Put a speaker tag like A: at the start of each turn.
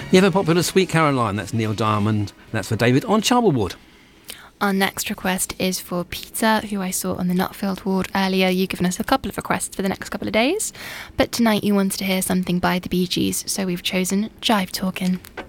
A: The ever popular Sweet Caroline, that's Neil Diamond. That's for David on Charbel
B: Our next request is for Peter, who I saw on the Nutfield ward earlier. You've given us a couple of requests for the next couple of days, but tonight you wanted to hear something by the Bee Gees, so we've chosen Jive Talkin'.